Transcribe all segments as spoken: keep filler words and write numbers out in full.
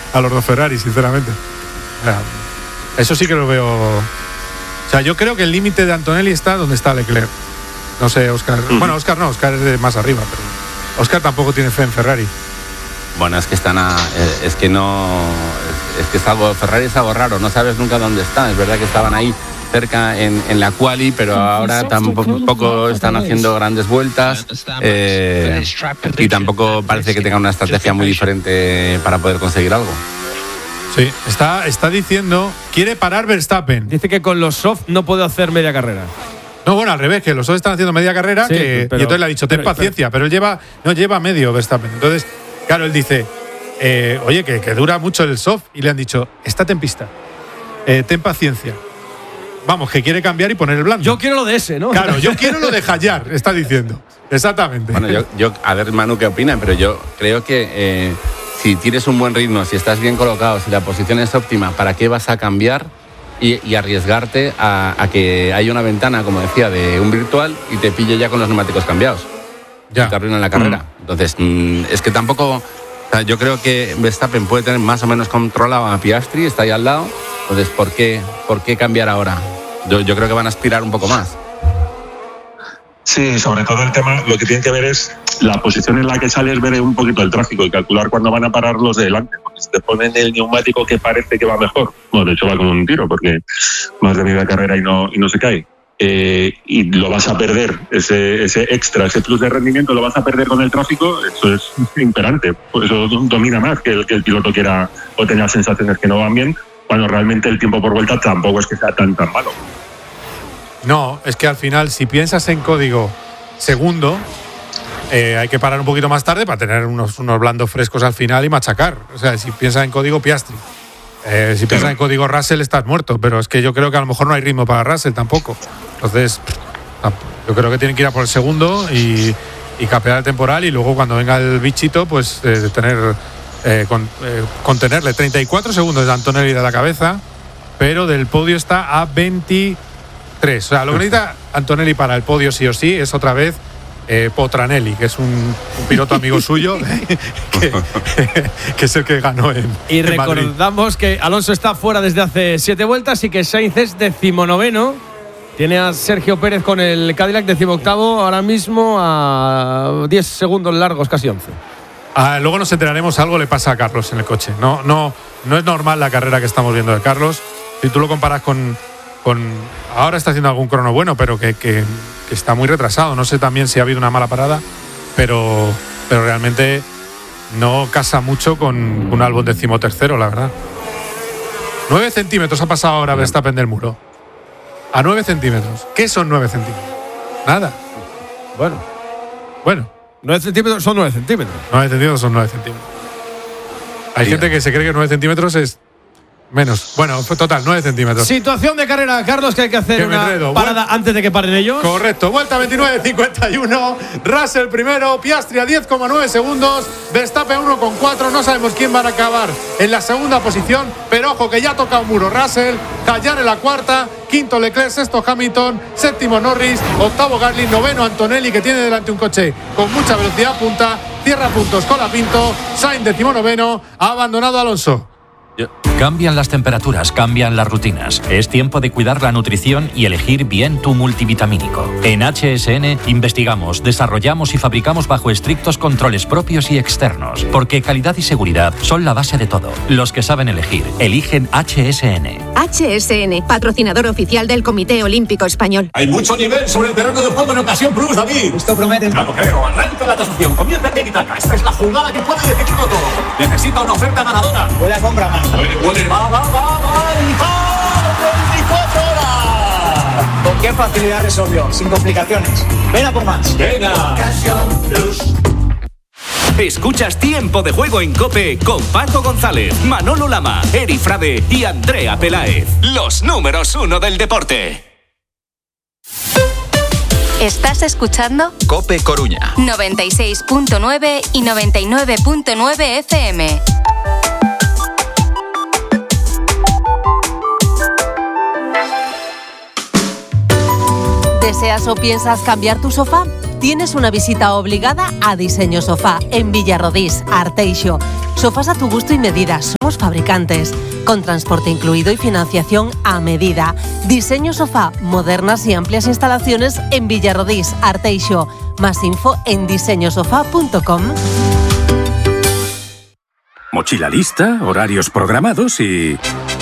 a los dos Ferrari, sinceramente. O sea, eso sí que lo veo. O sea, yo creo que el límite de Antonelli está donde está Leclerc. No sé, Oscar. Uh-huh. Bueno, Oscar no, Oscar es de más arriba, pero Oscar tampoco tiene fe en Ferrari. Bueno, es que están a, es que no, es que es algo, Ferrari es algo raro, no sabes nunca dónde está. Es verdad que estaban ahí cerca en, en la quali, pero ahora tampoco están haciendo grandes vueltas eh, y tampoco parece que tengan una estrategia muy diferente para poder conseguir algo. Sí, está, está diciendo, quiere parar Verstappen. Dice que con los soft no puede hacer media carrera. No, bueno, al revés, que los soft están haciendo media carrera, sí, que, pero, y entonces le ha dicho, ten pero, paciencia, pero, pero él lleva, no lleva medio Verstappen. Entonces, claro, él dice, eh, oye, que, que dura mucho el soft, y le han dicho, estate en pista, eh, ten paciencia. Vamos, que quiere cambiar y poner el blando. Yo quiero lo de ese, ¿no? Claro, yo quiero lo de Hayar, está diciendo. Exactamente. Bueno, yo, yo a ver, Manu, ¿qué opina? Pero yo creo que eh, si tienes un buen ritmo, si estás bien colocado, si la posición es óptima, ¿para qué vas a cambiar y, y arriesgarte a, a que haya una ventana, como decía, de un virtual y te pille ya con los neumáticos cambiados? Ya. Y te arruinan la carrera. Mm. Entonces, mm, es que tampoco... O sea, yo creo que Verstappen puede tener más o menos controlado a Piastri, está ahí al lado. Entonces, ¿por qué, por qué cambiar ahora? Yo, yo creo que van a aspirar un poco más. Sí, sobre todo el tema, lo que tienen que ver es la posición en la que sales, ver un poquito el tráfico y calcular cuándo van a parar los de delante. Porque si te ponen el neumático que parece que va mejor, bueno, de hecho va con un tiro porque más de media carrera y no, y no se cae. Eh, y lo vas a perder, ese, ese extra, ese plus de rendimiento lo vas a perder con el tráfico, eso es imperante. Eso domina más que el, que el piloto quiera o tenga sensaciones que no van bien, cuando realmente el tiempo por vuelta tampoco es que sea tan tan malo. No, es que al final, si piensas en código segundo, eh, hay que parar un poquito más tarde para tener unos, unos blandos frescos al final y machacar. O sea, si piensas en código Piastri. Eh, si piensas en código Russell estás muerto, pero es que yo creo que a lo mejor no hay ritmo para Russell tampoco. Entonces, yo creo que tienen que ir a por el segundo y, y capear el temporal y luego cuando venga el bichito, pues eh, tener eh, con, eh, contenerle. treinta y cuatro segundos de Antonelli de la cabeza, pero del podio está a veintitrés. O sea, lo que necesita Antonelli para el podio sí o sí es otra vez Eh, Potranelli, que es un, un piloto amigo suyo que, que es el que ganó en Y en recordamos Madrid. que Alonso está fuera desde hace siete vueltas y que Sainz es decimonoveno. Tiene a Sergio Pérez con el Cadillac decimoctavo ahora mismo a diez segundos largos, casi once. Ah, luego nos enteraremos, algo le pasa a Carlos en el coche. No, no, no es normal la carrera que estamos viendo de Carlos. Si tú lo comparas con, con ahora está haciendo algún crono bueno, pero que, que, que está muy retrasado. No sé también si ha habido una mala parada, pero, pero realmente no casa mucho con un Albon decimotercero, la verdad. Nueve centímetros ha pasado ahora Verstappen del muro. A nueve centímetros. ¿Qué son nueve centímetros? Nada. Bueno. Bueno. Nueve centímetros son nueve centímetros. Nueve centímetros son nueve centímetros. Hay sí, gente que se cree que nueve centímetros es menos. Bueno, fue total, nueve centímetros. Situación de carrera, Carlos, que hay que hacer que una parada Vuel- antes de que paren ellos. Correcto, vuelta veintinueve cincuenta y uno. Russell primero, Piastri a diez coma nueve segundos, Verstappen uno coma cuatro. No sabemos quién va a acabar en la segunda posición, pero ojo que ya toca un muro Russell. Hayar en la cuarta, quinto Leclerc, sexto Hamilton, séptimo Norris, octavo Gasly, noveno Antonelli, que tiene delante un coche con mucha velocidad punta. Cierra puntos Colapinto, Sainz decimonoveno, ha abandonado Alonso. Cambian las temperaturas, cambian las rutinas. Es tiempo de cuidar la nutrición y elegir bien tu multivitamínico. En H S N investigamos, desarrollamos y fabricamos bajo estrictos controles propios y externos, porque calidad y seguridad son la base de todo. Los que saben elegir, eligen H S N. H S N, patrocinador oficial del Comité Olímpico Español. Hay mucho nivel sobre el terreno de juego en Ocasión Plus, David. Esto promete. Ya lo creo. Arranca la tasación. Comienza el tiki-taka. Esta es la jugada que puede decidirlo todo. Necesita una oferta ganadora. Buena compra, más. Puede, va, va, va, va. veinticuatro horas. ¿Con qué facilidad resolvió? Sin complicaciones. Ven a por más. Venga. Ocasión Plus. Escuchas Tiempo de Juego en COPE con Paco González, Manolo Lama, Eri Frade y Andrea Peláez. Los números uno del deporte. ¿Estás escuchando? COPE Coruña. noventa y seis punto nueve y noventa y nueve punto nueve F M. ¿Deseas o piensas cambiar tu sofá? Tienes una visita obligada a Diseño Sofá en Villarrodís, Arteixo. Sofás a tu gusto y medida. Somos fabricantes. Con transporte incluido y financiación a medida. Diseño sofá, modernas y amplias instalaciones en Villarrodís, Arteixo. Más info en diseño sofá punto com. Mochila lista, horarios programados y...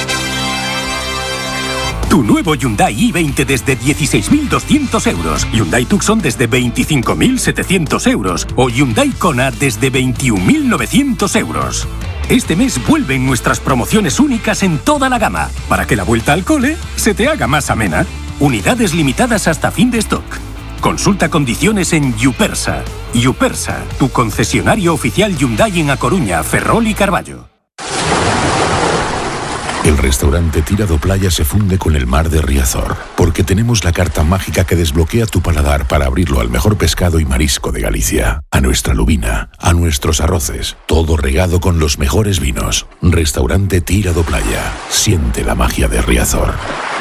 Tu nuevo Hyundai i veinte desde dieciséis mil doscientos euros. Hyundai Tucson desde veinticinco mil setecientos euros. O Hyundai Kona desde veintiún mil novecientos euros. Este mes vuelven nuestras promociones únicas en toda la gama, para que la vuelta al cole se te haga más amena. Unidades limitadas hasta fin de stock. Consulta condiciones en Yupersa. Yupersa, tu concesionario oficial Hyundai en A Coruña, Ferrol y Carballo. El restaurante Tirado Playa se funde con el mar de Riazor, porque tenemos la carta mágica que desbloquea tu paladar para abrirlo al mejor pescado y marisco de Galicia, a nuestra lubina, a nuestros arroces, todo regado con los mejores vinos. Restaurante Tirado Playa, siente la magia de Riazor.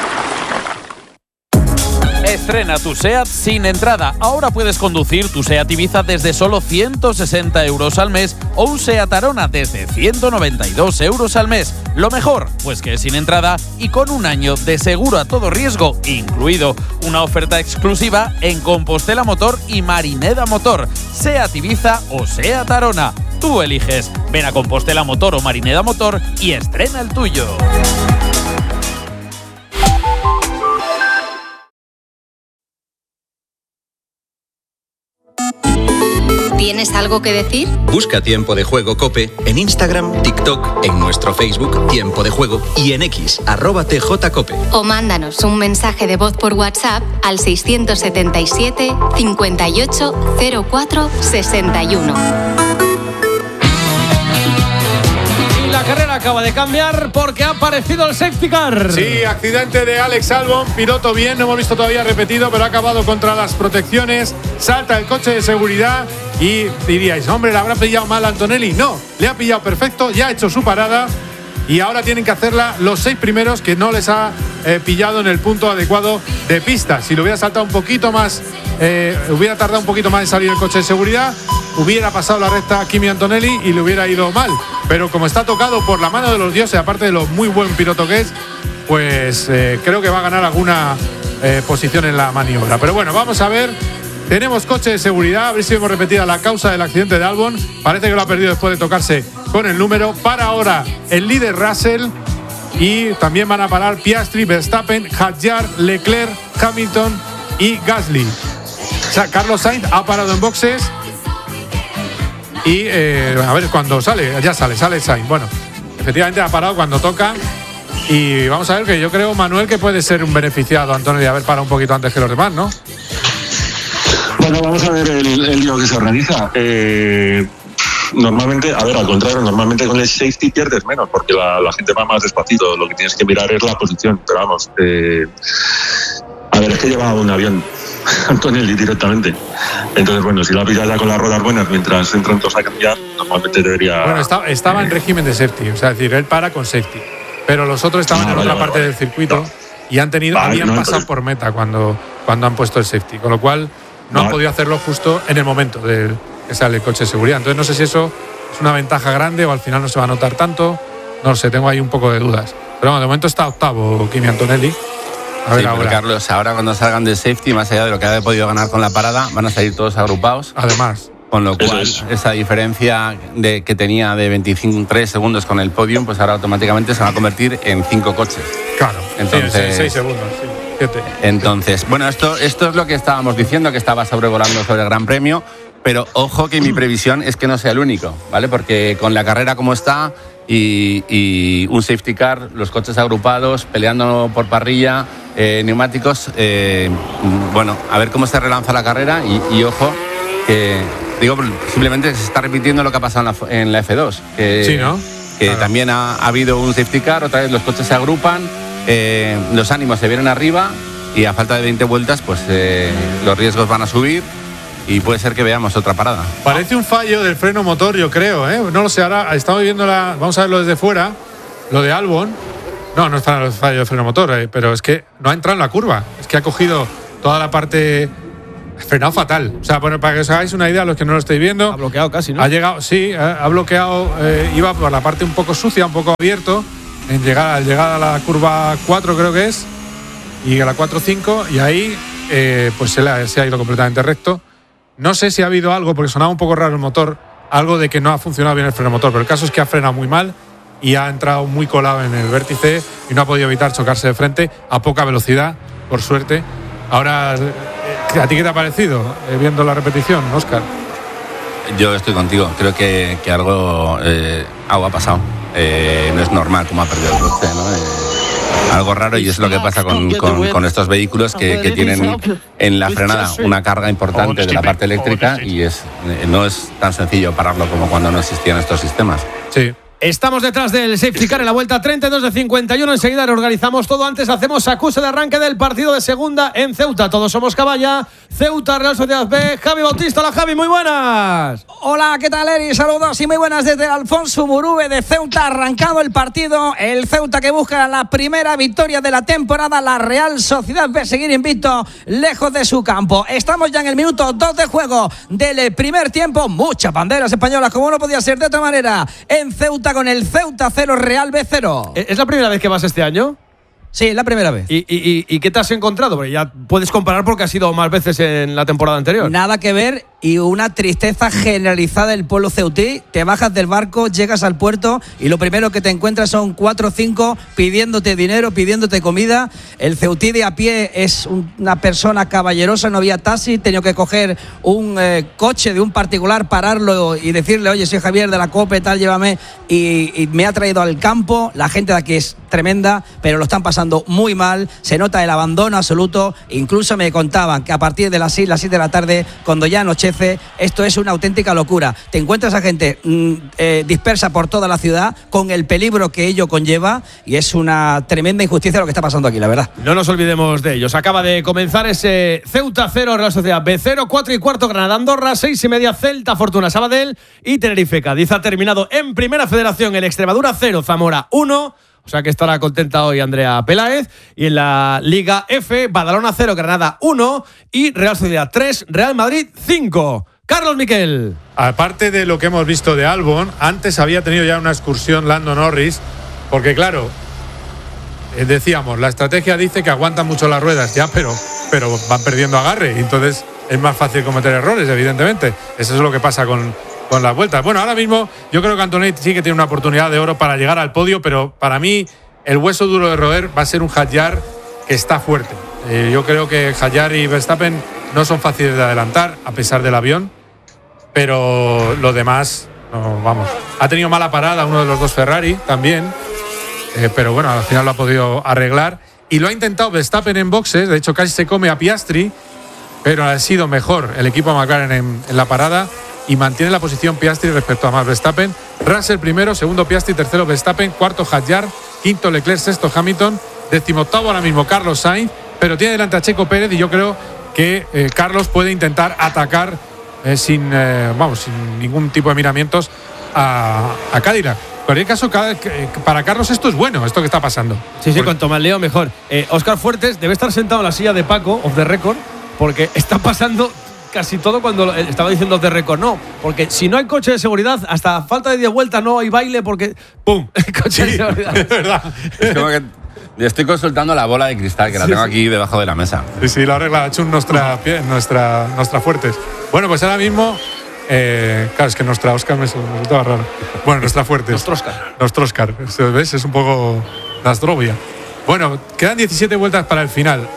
Estrena tu SEAT sin entrada. Ahora puedes conducir tu SEAT Ibiza desde solo ciento sesenta euros al mes o un SEAT Arona desde ciento noventa y dos euros al mes. Lo mejor, pues que es sin entrada y con un año de seguro a todo riesgo incluido. Una oferta exclusiva en Compostela Motor y Marineda Motor. SEAT Ibiza o SEAT Arona. Tú eliges. Ven a Compostela Motor o Marineda Motor y estrena el tuyo. ¿Tienes algo que decir? Busca Tiempo de Juego COPE en Instagram, TikTok, en nuestro Facebook Tiempo de Juego y en X, arroba tjcope. O mándanos un mensaje de voz por WhatsApp al seiscientos setenta y siete, cincuenta y ocho, cero cuatro, sesenta y uno. La carrera acaba de cambiar porque ha aparecido el safety car. Sí, accidente de Alex Albon, piloto bien, no hemos visto todavía repetido, pero ha acabado contra las protecciones, salta el coche de seguridad y diríais, hombre, ¿le habrá pillado mal a Antonelli? No, le ha pillado perfecto, ya ha hecho su parada y ahora tienen que hacerla los seis primeros que no les ha eh, pillado en el punto adecuado de pista. Si lo hubiera saltado un poquito más, eh, hubiera tardado un poquito más en salir el coche de seguridad, hubiera pasado la recta a Kimi Antonelli y le hubiera ido mal. Pero como está tocado por la mano de los dioses, aparte de lo muy buen piloto que es, pues eh, creo que va a ganar alguna eh, posición en la maniobra. Pero bueno, vamos a ver. Tenemos coche de seguridad, a ver si hemos repetido la causa del accidente de Albon. Parece que lo ha perdido después de tocarse con el número. Para ahora el líder Russell y también van a parar Piastri, Verstappen, Hadjar, Leclerc, Hamilton y Gasly. O sea, Carlos Sainz ha parado en boxes. Y eh, a ver cuando sale, ya sale, sale Sainz. Bueno, efectivamente ha parado cuando toca. Y vamos a ver que yo creo, Manuel, que puede ser un beneficiado Antonio de haber parado un poquito antes que los demás, ¿no? Bueno, vamos a ver el, el lío que se organiza. Eh, normalmente, a ver, al contrario, normalmente con el safety pierdes menos porque la, la gente va más despacito. Lo que tienes que mirar es la posición. Pero vamos, eh, a ver, es que lleva un avión Antonelli directamente. Entonces, bueno, si la pilla ya con las ruedas buenas mientras entran todos a cambiar, normalmente debería... Bueno, está, estaba en régimen de safety, o sea, es decir, él para con safety. Pero los otros estaban no, en vale, otra vale, parte vale. del circuito no. y han tenido, vale, habían no, pasado entonces... por meta cuando, cuando han puesto el safety, con lo cual no vale. han podido hacerlo justo en el momento de que sale el coche de seguridad. Entonces no sé si eso es una ventaja grande o al final no se va a notar tanto. No lo sé, tengo ahí un poco de dudas. Pero bueno, de momento está octavo Kimi Antonelli. A ver, sí, ahora. Carlos, ahora cuando salgan del safety, más allá de lo que ha podido ganar con la parada, van a salir todos agrupados. Además. Con lo cual, es. esa diferencia de, que tenía de veintitrés segundos con el podium, pues ahora automáticamente se va a convertir en cinco coches. Claro, entonces seis segundos, sí, siete. Entonces, bueno, esto, esto es lo que estábamos diciendo, que estaba sobrevolando sobre el Gran Premio, pero ojo que mi previsión es que no sea el único, ¿vale? Porque con la carrera como está y, y un safety car, los coches agrupados, peleando por parrilla, eh, neumáticos, eh, bueno, a ver cómo se relanza la carrera y, y ojo que... Digo, simplemente se está repitiendo lo que ha pasado en la, en la F dos. Que, sí, ¿no? Que claro. también ha, ha habido un safety car, otra vez los coches se agrupan, eh, los ánimos se vienen arriba y a falta de veinte vueltas, pues eh, los riesgos van a subir y puede ser que veamos otra parada. Parece un fallo del freno motor, yo creo, ¿eh? No lo sé, ahora estamos viendo la. Vamos a verlo desde fuera, lo de Albon. No, no está el fallo del freno motor, eh, pero es que no ha entrado en la curva. Es que ha cogido toda la parte. frenado fatal. O sea, bueno, para que os hagáis una idea, los que no lo estáis viendo. Ha bloqueado casi, ¿no? Ha llegado, sí, ha, ha bloqueado, eh, iba por la parte un poco sucia, un poco abierto, en llegar, al llegar a la curva cuatro creo que es, y a la cuatro cinco, y ahí eh, pues se, la, se ha ido completamente recto. No sé si ha habido algo, porque sonaba un poco raro el motor, algo de que no ha funcionado bien el freno motor, pero el caso es que ha frenado muy mal y ha entrado muy colado en el vértice y no ha podido evitar chocarse de frente a poca velocidad, por suerte. Ahora, ¿a ti qué te ha parecido eh, viendo la repetición, Óscar? Yo estoy contigo, creo que, que algo, eh, algo ha pasado. Eh, no es normal como ha perdido el coche, ¿no? Eh, algo raro, y es lo que pasa con, con, con estos vehículos que, que tienen en la frenada una carga importante de la parte eléctrica, y es eh, no es tan sencillo pararlo como cuando no existían estos sistemas. Sí. Estamos detrás del safety car en la vuelta treinta y dos de cincuenta y uno. Enseguida reorganizamos todo. Antes hacemos acuse de arranque del partido de segunda en Ceuta. Todos somos Caballa. Ceuta, Real Sociedad B. Javi Bautista. Hola, Javi, muy buenas. Hola, ¿qué tal, Eri? Saludos y muy buenas desde Alfonso Murube de Ceuta. Arrancado el partido. El Ceuta que busca la primera victoria de la temporada. La Real Sociedad B seguir invicto lejos de su campo. Estamos ya en el minuto dos de juego del primer tiempo. Muchas banderas españolas, como no podía ser de otra manera. En Ceuta, con el Ceuta cero, Real B cero. ¿Es la primera vez que vas este año? Sí, la primera vez. ¿Y, y, y qué te has encontrado? Porque ya puedes comparar porque has ido más veces en la temporada anterior. Nada que ver, y una tristeza generalizada del pueblo ceutí. Te bajas del barco, llegas al puerto y lo primero que te encuentras son cuatro o cinco pidiéndote dinero, pidiéndote comida. El ceutí de a pie es un, una persona caballerosa, no había taxi, he tenido que coger un eh, coche de un particular, pararlo y decirle, oye, soy Javier de la COPE, tal, llévame, y, y me ha traído al campo. La gente de aquí es tremenda, pero lo están pasando muy mal, se nota el abandono absoluto. Incluso me contaban que a partir de las seis, las siete de la tarde, cuando ya anochece, esto es una auténtica locura. Te encuentras a gente mm, eh, dispersa por toda la ciudad, con el peligro que ello conlleva, y es una tremenda injusticia lo que está pasando aquí, la verdad. No nos olvidemos de ellos. Acaba de comenzar ese Ceuta cero, Real Sociedad B cero, cuatro y cuarto Granada Andorra, seis y media Celta Fortuna Sabadell y Tenerife Cádiz. Ha terminado en Primera Federación el Extremadura cero, Zamora uno. O sea que estará contenta hoy Andrea Peláez. Y en la Liga F, Badalona cero, Granada uno y Real Sociedad tres, Real Madrid cinco. Carlos Miquel. Aparte de lo que hemos visto de Albon, antes había tenido ya una excursión Lando Norris, porque claro, eh, decíamos, la estrategia dice que aguantan mucho las ruedas, ya, pero, pero van perdiendo agarre, y entonces es más fácil cometer errores, evidentemente. Eso es lo que pasa con... con las vueltas. Bueno, ahora mismo yo creo que Antonelli sí que tiene una oportunidad de oro para llegar al podio, pero para mí el hueso duro de roer va a ser un Hadjar que está fuerte. Eh, yo creo que Hadjar y Verstappen no son fáciles de adelantar, a pesar del avión, pero lo demás, no, vamos. Ha tenido mala parada uno de los dos Ferrari también, eh, pero bueno, al final lo ha podido arreglar. Y lo ha intentado Verstappen en boxes, de hecho casi se come a Piastri, pero ha sido mejor el equipo McLaren en, en la parada, y mantiene la posición Piastri respecto a Max Verstappen. Russell primero, segundo Piastri, tercero Verstappen, cuarto Hadjar, quinto Leclerc, sexto Hamilton, decimoctavo ahora mismo Carlos Sainz, pero tiene delante a Checo Pérez, y yo creo que eh, Carlos puede intentar atacar eh, sin, eh, vamos, sin ningún tipo de miramientos a, a Cadillac. En cualquier caso, para Carlos esto es bueno, esto que está pasando. Sí, sí, porque... cuanto más leo mejor. Eh, Óscar Fuertes debe estar sentado en la silla de Paco, off the record, porque está pasando casi todo cuando estaba diciendo de récord, no, porque si no hay coche de seguridad, hasta falta de diez vueltas no hay baile porque ¡pum! El coche sí, de seguridad. Es verdad. Es como que estoy consultando la bola de cristal, que sí, la tengo sí. aquí debajo de la mesa. Sí, sí, la arregla, ha hecho nuestra, nuestra, nuestra Fuertes. Bueno, pues ahora mismo, eh, claro, es que nuestra Oscar me resultaba raro. Bueno, nuestra Fuertes. Nuestro Oscar. Nuestro Oscar, ¿ves? Es un poco Nastrovia. Bueno, quedan diecisiete vueltas para el final.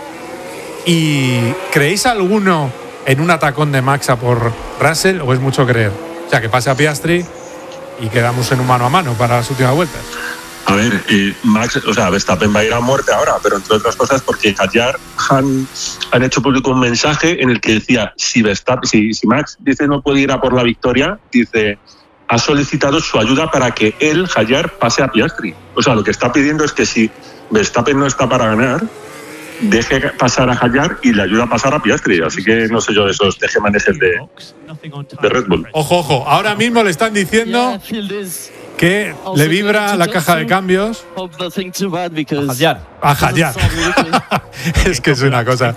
¿Y creéis alguno en un atacón de Max a por Russell, o es mucho creer? O sea, que pase a Piastri y quedamos en un mano a mano para las últimas vueltas. A ver, eh, Max, o sea, Verstappen va a ir a muerte ahora, pero entre otras cosas porque Hadjar han, han hecho público un mensaje en el que decía, si Verstappen, si, si Max dice no puede ir a por la victoria, dice, ha solicitado su ayuda para que él, Hadjar, pase a Piastri. O sea, lo que está pidiendo es que si Verstappen no está para ganar, deje pasar a Hadjar y le ayuda a pasar a Piastri. Así que no sé yo de esos tejemanejes de, de Red Bull. Ojo, ojo, ahora mismo le están diciendo que le vibra la caja de cambios A Hadjar. a Hadjar. Es que es una cosa.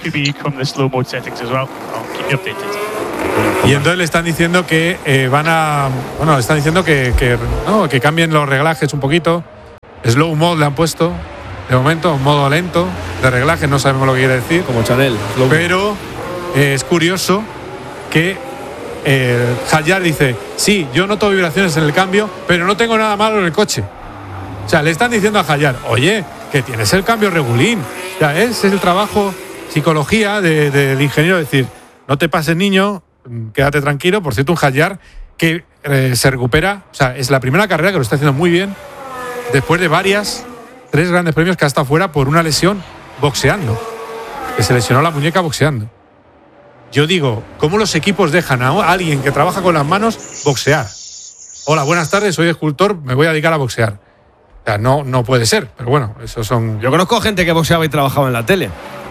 Y entonces le están diciendo que eh, van a. Bueno, le están diciendo que, que, no, que cambien los reglajes un poquito. Slow mode le han puesto. De momento, modo lento de reglaje, no sabemos lo que quiere decir. Como Chanel. Pero eh, es curioso que eh, Hadjar dice: sí, yo noto vibraciones en el cambio, pero no tengo nada malo en el coche. O sea, le están diciendo a Hadjar: oye, que tienes el cambio regulín. O sea, ese es el trabajo, psicología de, de, del ingeniero. Decir, no te pases, niño, quédate tranquilo. Por cierto, un Hadjar que eh, se recupera. O sea, es la primera carrera que lo está haciendo muy bien. Después de varias, tres grandes premios que ha estado fuera por una lesión boxeando. Que se lesionó la muñeca boxeando. Yo digo, ¿cómo los equipos dejan a alguien que trabaja con las manos boxear? Hola, buenas tardes, soy escultor, me voy a dedicar a boxear. O sea, no, no puede ser, pero bueno, esos son... Yo conozco gente que boxeaba y trabajaba en la tele.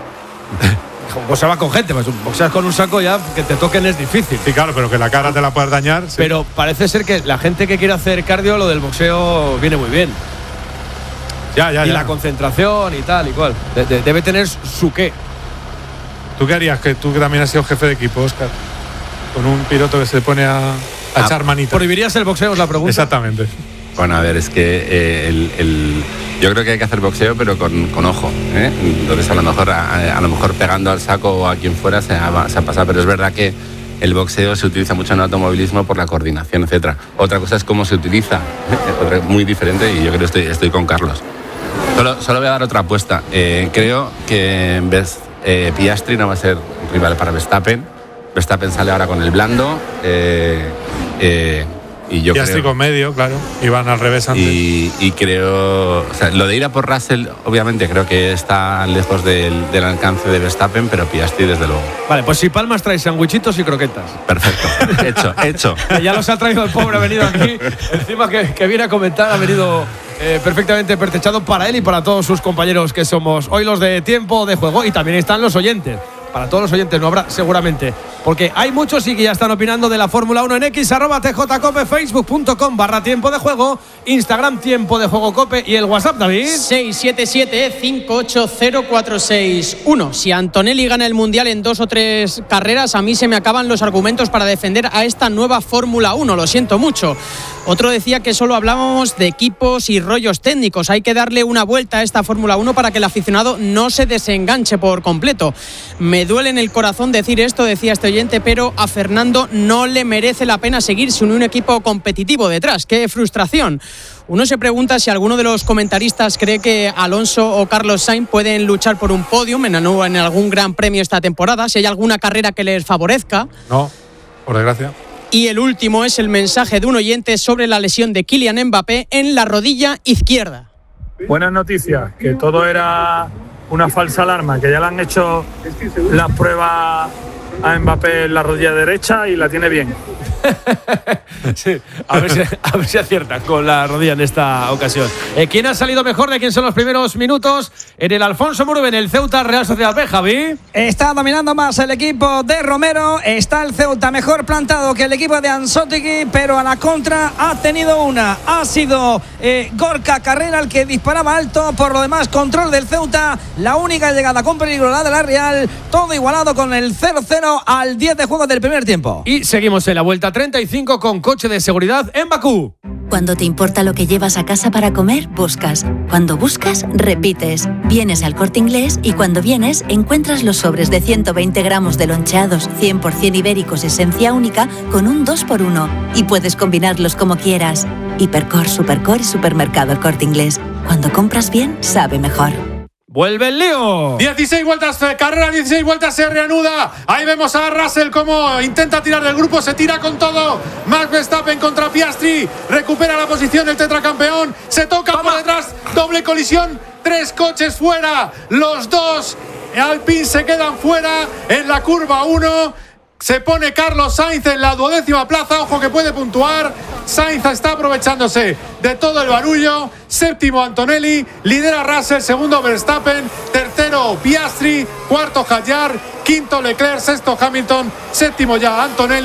Boxeaba con gente, pues boxeas con un saco ya, que te toquen es difícil. Sí, claro, pero que la cara te la puedas dañar. Sí. Pero parece ser que la gente que quiere hacer cardio, lo del boxeo viene muy bien. Ya, ya, y ya. la concentración y tal y cual. De, de, debe tener su qué. ¿Tú qué harías? Que tú que también has sido jefe de equipo, Óscar. Con un piloto que se pone a, a Ah, echar manitas. ¿Prohibirías el boxeo? Es la pregunta. Exactamente. Bueno, a ver, es que eh, el, el- yo creo que hay que hacer boxeo, pero con, con ojo, ¿eh? Entonces, a lo mejor a, a lo mejor pegando al saco o a quien fuera se ha, se ha pasado, pero es verdad que el boxeo se utiliza mucho en el automovilismo por la coordinación, etcétera. Otra cosa es cómo se utiliza, ¿eh? Otra muy diferente, y yo creo que estoy, estoy con Carlos. Solo, solo voy a dar otra apuesta. Eh, creo que en vez eh, Piastri no va a ser rival para Verstappen. Verstappen sale ahora con el blando. Eh, eh, y yo Piastri creo, con medio, claro. Y van al revés antes. y, y creo, o sea, lo de ir a por Russell, obviamente creo que está lejos del, del alcance de Verstappen, pero Piastri desde luego. Vale, pues si palmas trae sandwichitos y croquetas. Perfecto, hecho, hecho. Que ya los ha traído el pobre, ha venido aquí. Encima que, que viene a comentar, ha venido eh, perfectamente pertrechado para él y para todos sus compañeros que somos hoy los de Tiempo de Juego. Y también están los oyentes. Para todos los oyentes no habrá, seguramente. Porque hay muchos y que ya están opinando de la Fórmula uno en X, arroba tjcope, facebook.com barra Tiempo de Juego, Instagram Tiempo de Juego Cope y el WhatsApp, David. seis siete siete, cinco ocho cero, cuatro seis uno. Si Antonelli gana el Mundial en dos o tres carreras, a mí se me acaban los argumentos para defender a esta nueva Fórmula uno. Lo siento mucho. Otro decía que solo hablábamos de equipos y rollos técnicos. Hay que darle una vuelta a esta Fórmula uno para que el aficionado no se desenganche por completo. Me duele en el corazón decir esto, decía este oyente, pero a Fernando no le merece la pena seguir sin un equipo competitivo detrás. ¡Qué frustración! Uno se pregunta si alguno de los comentaristas cree que Alonso o Carlos Sainz pueden luchar por un podium en, en algún gran premio esta temporada, si hay alguna carrera que les favorezca. No, por desgracia. Y el último es el mensaje de un oyente sobre la lesión de Kylian Mbappé en la rodilla izquierda. Buenas noticias, que todo era una falsa alarma, que ya le han hecho las pruebas a Mbappé en la rodilla derecha y la tiene bien. Sí, a ver, si, a ver si aciertan con la rodilla en esta ocasión. Eh, ¿Quién ha salido mejor? ¿De quién son los primeros minutos? En el Alfonso Murube, en el Ceuta Real Sociedad B, Javi. Está dominando más el equipo de Romero. Está el Ceuta mejor plantado que el equipo de Anzotegui, pero a la contra ha tenido una. Ha sido eh, Gorka Carrera el que disparaba alto. Por lo demás, control del Ceuta. La única llegada con peligro, la de la Real. Todo igualado con el cero cero al diez de juego del primer tiempo. Y seguimos en la vuelta treinta y cinco con coche de seguridad en Bakú. Cuando te importa lo que llevas a casa para comer, buscas. Cuando buscas, repites. Vienes al Corte Inglés y cuando vienes, encuentras los sobres de ciento veinte gramos de loncheados cien por ciento ibéricos esencia única con un dos por uno. Y puedes combinarlos como quieras. Hipercor, Supercor y Supermercado El Corte Inglés. Cuando compras bien, sabe mejor. ¡Vuelve el lío! dieciséis vueltas, carrera, dieciséis vueltas, se reanuda. Ahí vemos a Russell como intenta tirar del grupo, se tira con todo. Max Verstappen contra Piastri. Recupera la posición el tetracampeón. Se toca Toma. por detrás, doble colisión. Tres coches fuera. Los dos Alpine se quedan fuera en la curva uno. Se pone Carlos Sainz en la duodécima plaza. Ojo que puede puntuar. Sainz está aprovechándose de todo el barullo. Séptimo Antonelli. Lidera Russell. Segundo Verstappen. Tercero Piastri. Cuarto Hadjar. Quinto Leclerc. Sexto Hamilton. Séptimo ya Antonelli.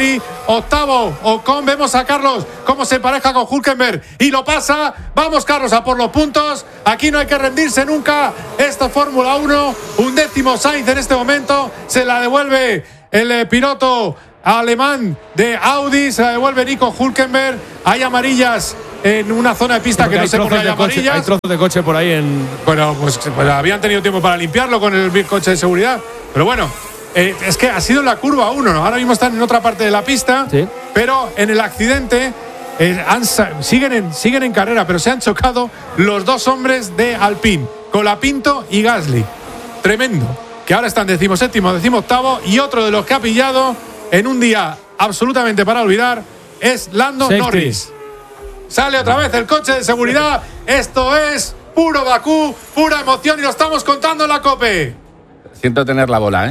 Octavo, Ocon, vemos a Carlos cómo se empareja con Hülkenberg y lo pasa. Vamos, Carlos, a por los puntos. Aquí no hay que rendirse nunca. Esto es Fórmula uno. Un décimo Sainz en este momento. Se la devuelve el eh, piloto alemán de Audi. Se la devuelve Nico Hülkenberg. Hay amarillas en una zona de pista. Porque que no sé por qué hay amarillas. Hay trozos de coche por ahí en… Bueno, pues, pues habían tenido tiempo para limpiarlo con el coche de seguridad. Pero bueno, eh, es que ha sido en la curva uno, ¿no? Ahora mismo están en otra parte de la pista. Sí. Pero en el accidente eh, han, siguen, en, siguen en carrera, pero se han chocado los dos hombres de Alpine, Colapinto y Gasly. Tremendo. Que ahora están decimoséptimo, decimoctavo, y otro de los que ha pillado en un día absolutamente para olvidar es Lando Safety. Norris. Sale otra vez el coche de seguridad. Esto es puro Bakú, pura emoción, y lo estamos contando en la COPE. Siento tener la bola, ¿eh?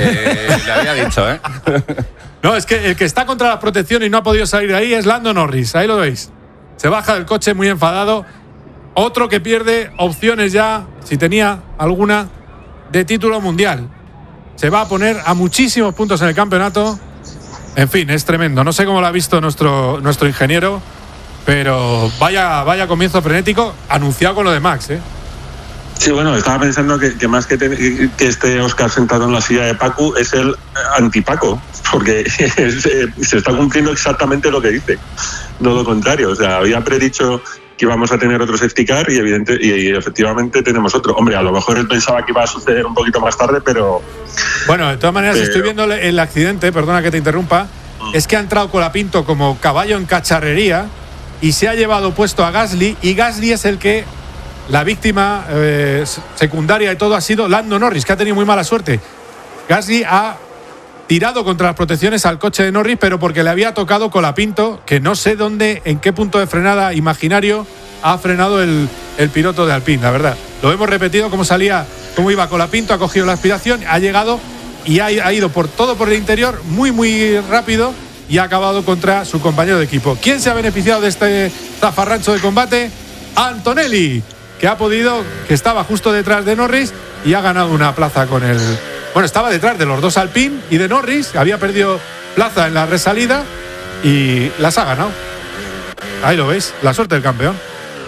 eh le había dicho, ¿eh? No, es que el que está contra la protección y no ha podido salir de ahí es Lando Norris. Ahí lo veis. Se baja del coche muy enfadado. Otro que pierde opciones ya, si tenía alguna, de título mundial. Se va a poner a muchísimos puntos en el campeonato. En fin, es tremendo. No sé cómo lo ha visto nuestro, nuestro ingeniero, pero vaya, vaya comienzo frenético, anunciado con lo de Max, ¿eh? Sí, bueno, estaba pensando que, que más que, te, que esté Óscar sentado en la silla de Paco, es el antipaco, porque es, se está cumpliendo exactamente lo que dice, no lo contrario. O sea, había predicho que íbamos a tener otro safety car y, evidente, y efectivamente tenemos otro. Hombre, a lo mejor él pensaba que iba a suceder un poquito más tarde, pero… Bueno, de todas maneras, pero... estoy viendo el accidente, perdona que te interrumpa, mm. es que ha entrado Colapinto como caballo en cacharrería y se ha llevado puesto a Gasly, y Gasly es el que… La víctima eh, secundaria de todo ha sido Lando Norris, que ha tenido muy mala suerte. Gasly ha tirado contra las protecciones al coche de Norris, pero porque le había tocado Colapinto, que no sé dónde, en qué punto de frenada imaginario ha frenado el, el piloto de Alpine, la verdad. Lo hemos repetido, cómo salía, cómo iba Colapinto, ha cogido la aspiración, ha llegado y ha, ha ido por todo por el interior, muy, muy rápido, y ha acabado contra su compañero de equipo. ¿Quién se ha beneficiado de este zafarrancho de combate? Antonelli, que ha podido, que estaba justo detrás de Norris y ha ganado una plaza con el… Bueno, estaba detrás de los dos Alpine y de Norris, había perdido plaza en la resalida y las ha ganado. Ahí lo veis, la suerte del campeón.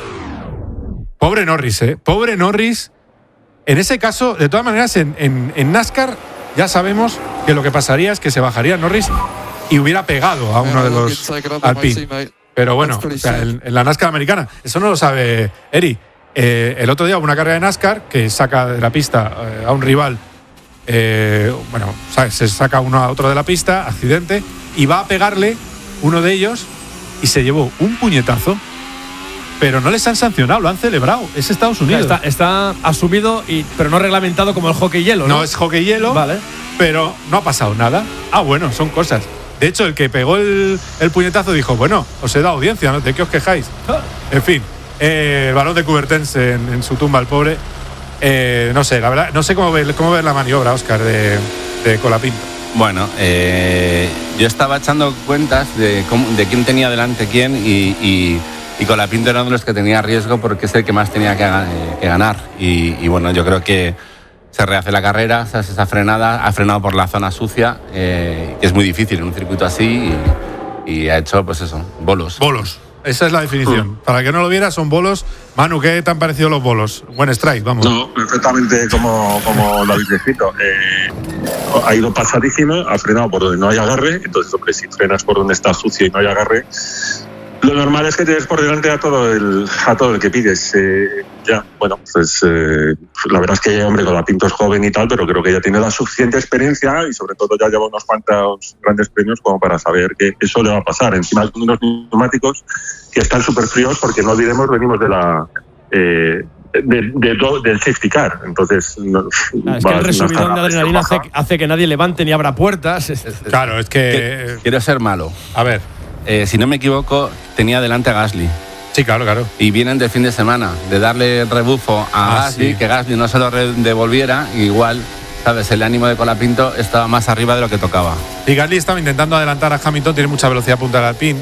Pobre Norris, ¿eh? Pobre Norris. En ese caso, de todas maneras, en, en, en NASCAR ya sabemos que lo que pasaría es que se bajaría Norris y hubiera pegado a uno de los Alpine. Pero bueno, o sea, en, en la NASCAR americana, eso no lo sabe Eri. Eh, el otro día hubo una carrera de NASCAR que saca de la pista eh, a un rival, eh, bueno, ¿sabes? Se saca uno a otro de la pista, accidente, y va a pegarle uno de ellos y se llevó un puñetazo, pero no les han sancionado, lo han celebrado. Es Estados Unidos. Está, está asumido, y, pero no reglamentado como el hockey hielo, ¿no? No es hockey hielo, vale, pero no ha pasado nada. Ah, bueno, son cosas. De hecho, el que pegó el, el puñetazo dijo, bueno, os he dado audiencia, ¿no? ¿De qué os quejáis? En fin. Eh, el balón de Coubertin en, en su tumba, el pobre. Eh, no sé, la verdad, no sé cómo ver, cómo ver la maniobra, Óscar, de, de Colapinto. Bueno, eh, yo estaba echando cuentas de, cómo, de quién tenía delante quién y, y, y Colapinto era uno de los que tenía riesgo porque es el que más tenía que, eh, que ganar. Y, y bueno, yo creo que se rehace la carrera, se hace esa frenada, ha frenado por la zona sucia, eh, que es muy difícil en un circuito así, y, y ha hecho, pues eso, bolos. Bolos. Esa es la definición. Mm. Para el que no lo viera, son bolos. Manu, ¿qué te han parecido los bolos? Buen strike, vamos. No, perfectamente como, como lo habéis descrito. Eh, ha ido pasadísimo, ha frenado por donde no hay agarre. Entonces, hombre, si frenas por donde está sucio y no hay agarre, lo normal es que tienes por delante a todo el, a todo el que pides. Eh, ya, bueno, pues eh, la verdad es que, hombre, Colapinto es joven y tal, pero creo que ya tiene la suficiente experiencia y sobre todo ya lleva unos cuantos grandes premios como para saber que eso le va a pasar. Encima con unos neumáticos que están súper fríos porque, no olvidemos, venimos de la… Eh, de, de, de, del safety car, entonces no, ah, es que el resumidón de adrenalina hace, hace que nadie levante ni abra puertas. Claro, es que… Quiero ser malo. A ver… Eh, si no me equivoco, tenía delante a Gasly. Sí, claro, claro. Y vienen de fin de semana, de darle el rebufo a ah, Gasly, sí. que Gasly no se lo devolviera, igual, ¿sabes? El ánimo de Colapinto estaba más arriba de lo que tocaba. Y Gasly estaba intentando adelantar a Hamilton, tiene mucha velocidad punta del Alpine.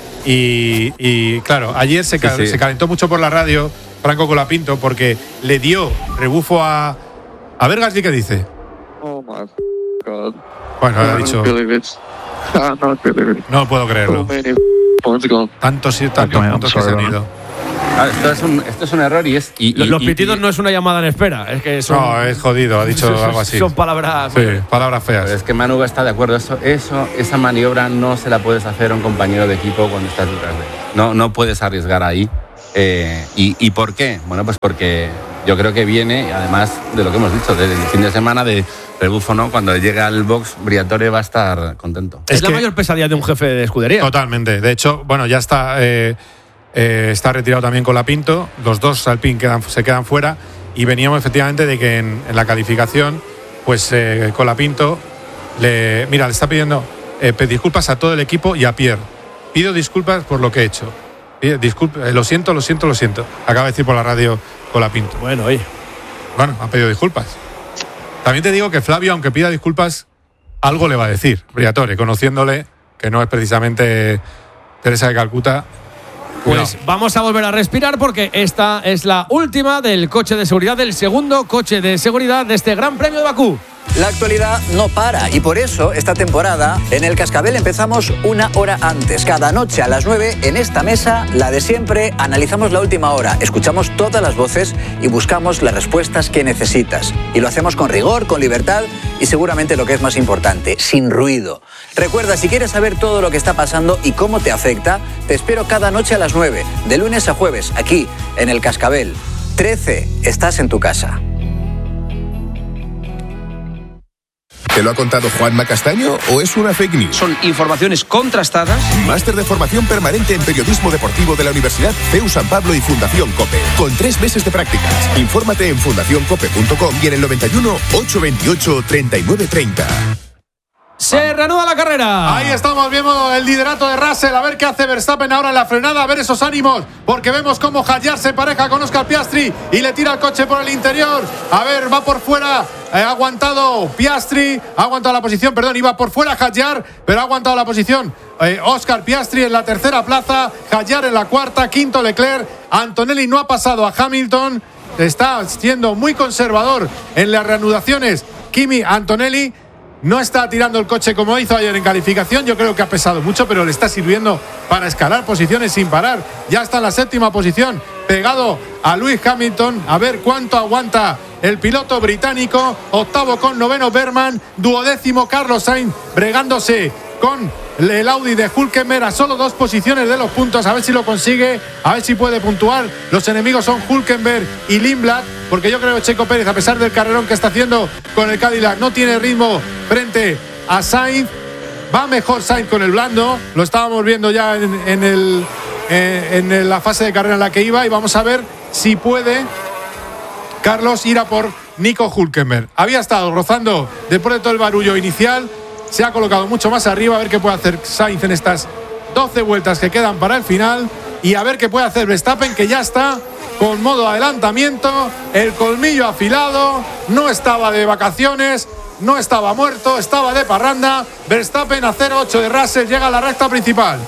Y, y claro, ayer se, sí, sí. se calentó mucho por la radio Franco Colapinto porque le dio rebufo a… A ver, Gasly, ¿qué dice? Oh, my God. Bueno, ha dicho… No puedo creerlo. Tantos y tantos puntos que se han ido. Ah, esto, es un, esto es un error y es. Y, y, los y, pitidos y, no es una llamada en espera, es que son. No, es jodido, ha dicho son, algo así. Son palabras. Sí, palabras feas. Es que Manu está de acuerdo. Eso, eso, esa maniobra no se la puedes hacer a un compañero de equipo cuando estás detrás de él. No, no puedes arriesgar ahí. Eh, y, ¿Y por qué? Bueno, pues porque yo creo que viene, además de lo que hemos dicho, del fin de semana de rebufo, ¿no? Cuando llegue al box, Briatore va a estar contento. Es, es la mayor pesadilla de un jefe de escudería. Totalmente. De hecho, bueno, ya está. Eh, Eh, está retirado también Colapinto, los dos Alpine quedan, se quedan fuera y veníamos efectivamente de que en, en la calificación pues eh, Colapinto le, mira, le está pidiendo eh, disculpas a todo el equipo y a Pierre. Pido disculpas por lo que he hecho. Pido, disculpa, eh, lo siento, lo siento, lo siento. Acaba de decir por la radio Colapinto. Bueno, oye. Bueno, ha pedido disculpas. También te digo que Flavio, aunque pida disculpas, algo le va a decir, Briatore, conociéndole que no es precisamente Teresa de Calcuta. Pues no. Vamos a volver a respirar porque esta es la última del coche de seguridad, del segundo coche de seguridad de este Gran Premio de Bakú. La actualidad no para y por eso esta temporada en el Cascabel empezamos una hora antes. Cada noche a las nueve en esta mesa, la de siempre, analizamos la última hora, escuchamos todas las voces y buscamos las respuestas que necesitas. Y lo hacemos con rigor, con libertad y seguramente lo que es más importante, sin ruido. Recuerda, si quieres saber todo lo que está pasando y cómo te afecta, te espero cada noche a las nueve, de lunes a jueves, aquí en el Cascabel. trece, estás en tu casa. ¿Te lo ha contado Juanma Castaño o es una fake news? Son informaciones contrastadas. Máster de formación permanente en periodismo deportivo de la Universidad C E U San Pablo y Fundación COPE. Con tres meses de prácticas. Infórmate en fundación cope punto com y en el noventa y uno, ochocientos veintiocho, treinta y nueve treinta. Se reanuda la carrera. Ahí estamos viendo el liderato de Russell. A ver qué hace Verstappen ahora en la frenada. A ver esos ánimos. Porque vemos cómo Hadjar se pareja con Oscar Piastri y le tira el coche por el interior. A ver, va por fuera. Ha aguantado Piastri. Ha aguantado la posición. Perdón, iba por fuera Hadjar, pero ha aguantado la posición. Eh, Oscar Piastri en la tercera plaza. Hadjar en la cuarta. Quinto Leclerc. Antonelli no ha pasado a Hamilton. Está siendo muy conservador en las reanudaciones. Kimi Antonelli. No está tirando el coche como hizo ayer en calificación. Yo creo que ha pesado mucho, pero le está sirviendo para escalar posiciones sin parar. Ya está en la séptima posición, pegado a Lewis Hamilton. A ver cuánto aguanta el piloto británico. Octavo con noveno Berman. Duodécimo Carlos Sainz, bregándose con el Audi de Hülkenberg a solo dos posiciones de los puntos. A ver si lo consigue, a ver si puede puntuar. Los enemigos son Hülkenberg y Lindblad, porque yo creo que Checo Pérez, a pesar del carrerón que está haciendo con el Cadillac, no tiene ritmo frente a Sainz. Va mejor Sainz con el blando. Lo estábamos viendo ya en, en, el, eh, en la fase de carrera en la que iba. Y vamos a ver si puede Carlos ir a por Nico Hülkenberg. Había estado rozando después de todo el barullo inicial. Se ha colocado mucho más arriba. A ver qué puede hacer Sainz en estas doce vueltas que quedan para el final. Y a ver qué puede hacer Verstappen, que ya está con modo adelantamiento. El colmillo afilado. No estaba de vacaciones. No estaba muerto. Estaba de parranda. Verstappen a cero ocho de Russell. Llega a la recta principal.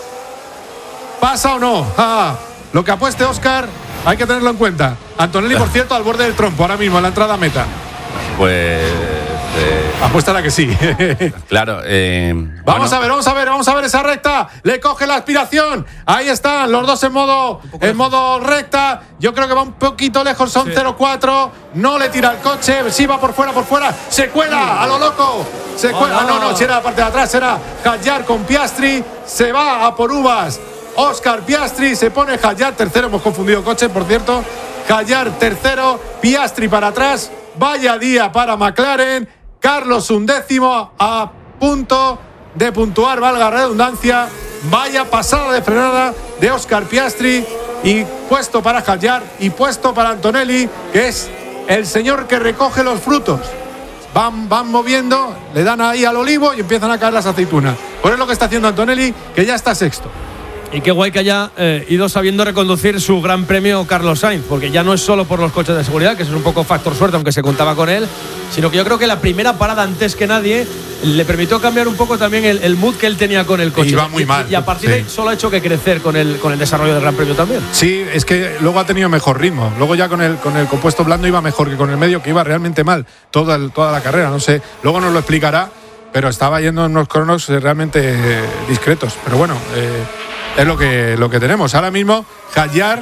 ¿Pasa o no? Ah, lo que apueste Oscar hay que tenerlo en cuenta. Antonelli, por cierto, al borde del trompo ahora mismo en la entrada a meta. Pues... Eh, Apuestará que sí. Claro. Eh, vamos bueno. a ver, vamos a ver, vamos a ver esa recta. Le coge la aspiración. Ahí están los dos en modo, en modo recta. Yo creo que va un poquito lejos, son sí. cero cuatro. No le tira el coche. Sí, va por fuera, por fuera. Se cuela a lo loco. Se cuela. No, no, no, si era la parte de atrás, era Hadjar con Piastri. Se va a por uvas. Oscar Piastri, se pone Hadjar tercero. Hemos confundido coche, por cierto. Hadjar tercero. Piastri para atrás. Vaya día para McLaren. Carlos undécimo a punto de puntuar, valga la redundancia. Vaya pasada de frenada de Oscar Piastri. Y puesto para Hadjar y puesto para Antonelli, que es el señor que recoge los frutos. Van, van moviendo, le dan ahí al olivo y empiezan a caer las aceitunas. Por eso lo que está haciendo Antonelli, que ya está sexto. Y qué guay que haya eh, ido sabiendo reconducir su gran premio Carlos Sainz, porque ya no es solo por los coches de seguridad, que eso es un poco factor suerte, aunque se contaba con él, sino que yo creo que la primera parada antes que nadie le permitió cambiar un poco también el, el mood que él tenía con el coche. Y va muy mal. Y, y a partir sí. de ahí solo ha hecho que crecer con el, con el desarrollo del gran premio también. Sí, es que luego ha tenido mejor ritmo. Luego ya con el, con el compuesto blando iba mejor que con el medio, que iba realmente mal toda, el, toda la carrera. No sé, luego nos lo explicará. pero estaba yendo en unos cronos realmente eh, discretos. Pero bueno, eh, es lo que, lo que tenemos. Ahora mismo, Hadjar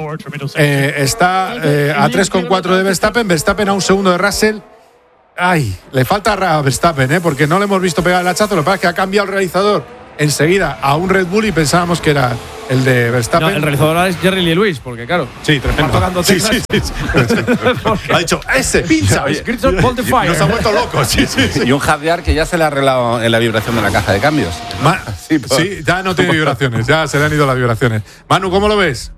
eh, está eh, a tres coma cuatro de Verstappen, Verstappen a un segundo de Russell. Ay, le falta a Verstappen, ¿eh? Porque no le hemos visto pegar el hachazo. Lo que pasa es que ha cambiado el realizador enseguida a un Red Bull y pensábamos que era el de Verstappen. No, el realizador es Jerry Lee Lewis, porque claro. Sí, tremendo. Está tocando sí, sí, sí, sí. Ha dicho, ese, pincha. Oye, nos ha vuelto locos. Sí, sí, sí. Y un Hadjar que ya se le ha arreglado en la vibración de la caja de cambios. Ma sí, por, sí, ya no tiene vibraciones, ya se le han ido las vibraciones. Manu, ¿cómo lo ves?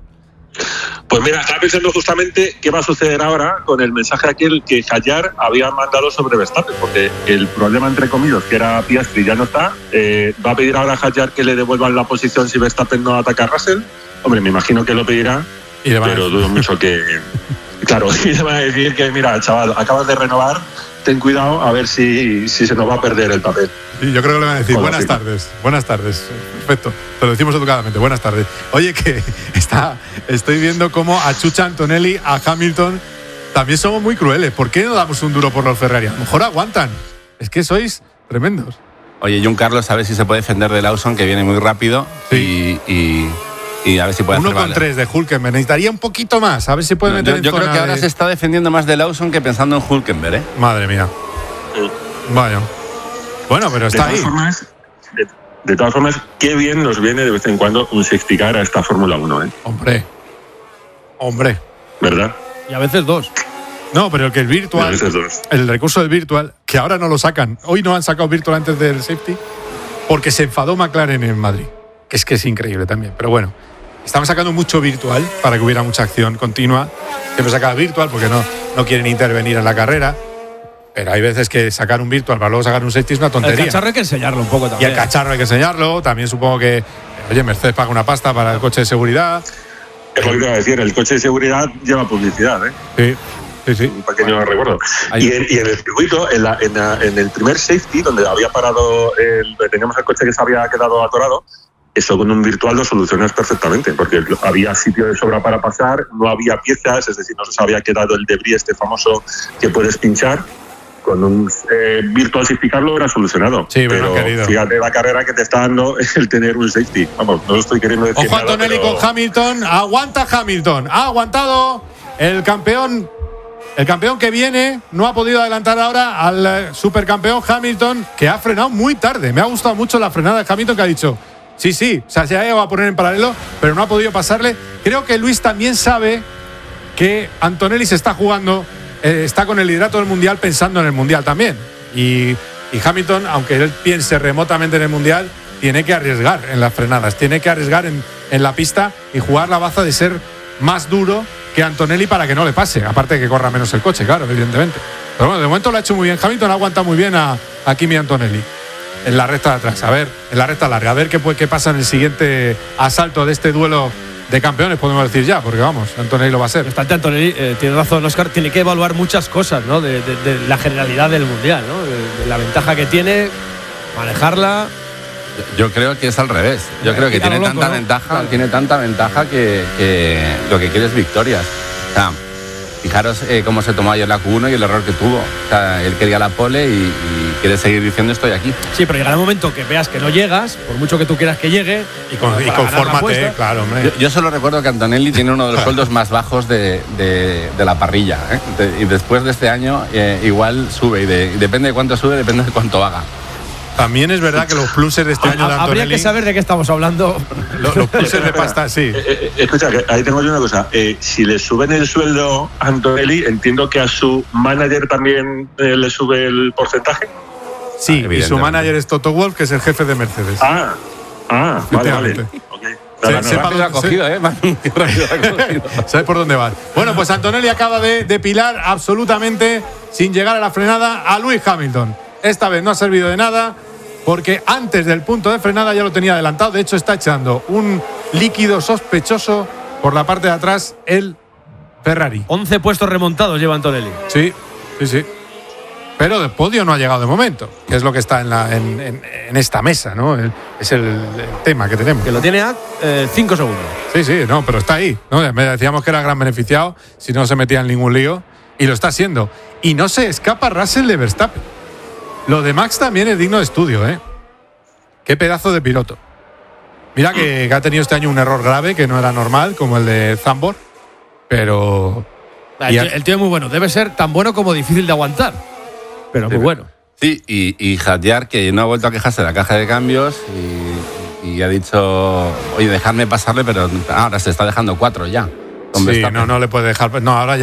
Pues mira, estaba pensando justamente qué va a suceder ahora con el mensaje aquel que Hadjar había mandado sobre Verstappen, porque el problema, entre comillas, que era Piastri, ya no está. Eh, va a pedir ahora a Hadjar que le devuelvan la posición si Verstappen no ataca a Russell. Hombre, me imagino que lo pedirá, y pero dudo mucho que... Claro, y le van a decir que, mira, chaval, acabas de renovar, ten cuidado a ver si, si se nos va a perder el papel. Sí, yo creo que le van a decir, Hola, buenas sí. tardes, buenas tardes, perfecto, te lo decimos educadamente, buenas tardes. Oye, que está, estoy viendo cómo a Chucha Antonelli, a Hamilton, también somos muy crueles. ¿Por qué no damos un duro por los Ferrari? A lo mejor aguantan, es que sois tremendos. Oye, John Carlos, a ver si se puede defender de Lawson, que viene muy rápido, sí. y... y... Y a ver si puede Uno hacer con vale. tres de Hülkenberg. Necesitaría un poquito más. A ver si puede no, meter yo, en yo zona creo que ahora de... se está defendiendo más de Lawson que pensando en Hülkenberg, ¿eh? Madre mía. Sí. Vaya. Bueno, pero está de ahí. Formas, de, de todas formas, qué bien nos viene de vez en cuando un safety car a esta Fórmula uno, ¿eh? Hombre. Hombre. ¿Verdad? Y a veces dos. No, pero el que el virtual. A veces dos. El recurso del virtual, que ahora no lo sacan. Hoy no han sacado virtual antes del safety, porque se enfadó McLaren en Madrid. Que es que es increíble también. Pero bueno. Estamos sacando mucho virtual para que hubiera mucha acción continua. Siempre saca virtual porque no, no quieren intervenir en la carrera. Pero hay veces que sacar un virtual para luego sacar un safety es una tontería. El cacharro hay que enseñarlo un poco también. Y el cacharro hay que enseñarlo. También supongo que, oye, Mercedes paga una pasta para el coche de seguridad. Es lo que te iba a decir, el coche de seguridad lleva publicidad, ¿eh? Sí. Sí, sí. Un pequeño recuerdo. Y en, y en el circuito, en, la, en, la, en el primer safety, donde había parado, el, teníamos el coche que se había quedado atorado, eso con un virtual lo solucionas perfectamente, porque había sitio de sobra para pasar, no había piezas, es decir, no se había quedado el debris este famoso que puedes pinchar. Con un eh, virtual safety car lo hubiera solucionado. Sí, pero querido. Fíjate la carrera que te está dando el tener un safety. Vamos, no lo estoy queriendo decir. Ojo nada, Antonelli pero... con Hamilton. Aguanta Hamilton. Ha aguantado el campeón. El campeón que viene no ha podido adelantar ahora al eh, supercampeón Hamilton, que ha frenado muy tarde. Me ha gustado mucho la frenada de Hamilton, que ha dicho... Sí, sí, o sea, se ha llegado a poner en paralelo, pero no ha podido pasarle. Creo que Luis también sabe que Antonelli se está jugando, eh, está con el liderato del Mundial pensando en el Mundial también. Y, y Hamilton, aunque él piense remotamente en el Mundial, tiene que arriesgar en las frenadas, tiene que arriesgar en, en la pista y jugar la baza de ser más duro que Antonelli para que no le pase. Aparte de que corra menos el coche, claro, evidentemente. Pero bueno, de momento lo ha hecho muy bien. Hamilton ha aguantado muy bien a, a Kimi Antonelli. En la recta de atrás, a ver, en la recta larga, a ver qué, qué pasa en el siguiente asalto de este duelo de campeones, podemos decir ya, porque vamos, Antonelli lo va a ser. Bastante Antonelli, eh, tiene razón Oscar, tiene que evaluar muchas cosas, ¿no? De, de, de la generalidad del Mundial, ¿no? De, de la ventaja que tiene, manejarla. Yo creo que es al revés. Yo creo que tiene loco, tanta ¿no? ventaja, claro. tiene tanta ventaja que, que lo que quiere es victorias. O sea, fijaros eh, cómo se tomó ayer la Q uno y el error que tuvo. O sea, él quería la pole y, y quiere seguir diciendo estoy aquí. Sí, pero llegará el momento que veas que no llegas, por mucho que tú quieras que llegue. Y, con, y confórmate, claro, hombre. Yo, yo solo recuerdo que Antonelli tiene uno de los sueldos más bajos de, de, de la parrilla. ¿eh? De, y después de este año, eh, igual sube. Y, de, y depende de cuánto sube, depende de cuánto haga. También es verdad que los pluses de este año de Antonelli... Habría que saber de qué estamos hablando. Los, los pluses de pasta, sí. Eh, eh, escucha, que ahí tengo yo una cosa. Eh, si le suben el sueldo a Antonelli, entiendo que a su manager también eh, le sube el porcentaje. Sí, ah, y su manager es Toto Wolff, que es el jefe de Mercedes. Ah, ah vale, vale. Okay. Se, sepa dónde, cogido, ¿eh? ¿Sabes por dónde vas? Bueno, pues Antonelli acaba de depilar absolutamente, sin llegar a la frenada, a Lewis Hamilton. Esta vez no ha servido de nada, porque antes del punto de frenada ya lo tenía adelantado. De hecho, está echando un líquido sospechoso por la parte de atrás el Ferrari. once puestos remontados lleva Antonelli. Sí, sí, sí. Pero de podio no ha llegado de momento, que es lo que está en, la, en, en, en esta mesa, ¿no? El, es el, el tema que tenemos. Que lo tiene a cinco eh, segundos. Sí, sí, no, pero está ahí, ¿no? Decíamos que era gran beneficiado si no se metía en ningún lío, y lo está haciendo. Y no se escapa Russell de Verstappen. Lo de Max también es digno de estudio, ¿eh? Qué pedazo de piloto. Mira que, que ha tenido este año un error grave que no era normal, como el de Zambor, pero... El tío, el tío es muy bueno. Debe ser tan bueno como difícil de aguantar, pero muy bueno. Sí, y, y Hadjar, que no ha vuelto a quejarse de la caja de cambios y, y ha dicho, oye, dejadme pasarle, pero ahora se está dejando cuatro ya. Sí, no, no le puede dejar... No, ahora ya